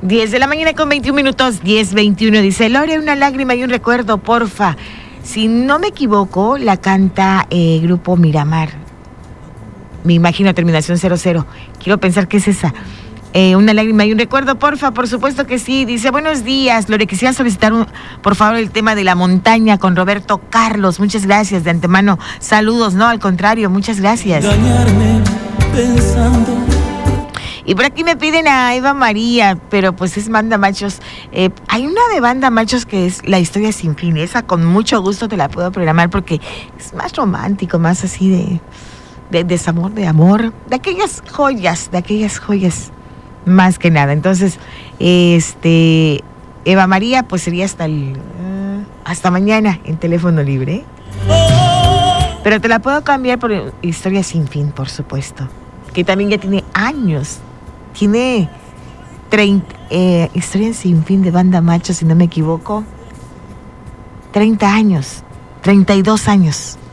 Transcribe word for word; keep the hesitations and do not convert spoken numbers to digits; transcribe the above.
diez de la mañana con veintiún minutos, diez veintiuno. Dice, Lore, una lágrima y un recuerdo, porfa. Si no me equivoco, la canta eh, Grupo Miramar. Me imagino terminación cero cero. Quiero pensar que es esa. Eh, una lágrima y un recuerdo, porfa, por supuesto que sí. Dice, buenos días, Lore, quisiera solicitar, un, por favor, el tema de la montaña con Roberto Carlos. Muchas gracias, de antemano. Saludos, no, al contrario, muchas gracias. Engañarme pensando. Y por aquí me piden a Eva María, pero pues es Banda Machos. Eh, hay una de Banda Machos que es La Historia Sin Fin. Esa con mucho gusto te la puedo programar porque es más romántico, más así de, de desamor, de amor. De aquellas joyas, de aquellas joyas, más que nada. Entonces, este Eva María, pues sería hasta el, uh, hasta mañana en teléfono libre. Pero te la puedo cambiar por Historia Sin Fin, por supuesto. Que también ya tiene años. Tiene treinta, eh, Historia Sin Fin de Banda Macho, si no me equivoco. treinta años, treinta y dos años.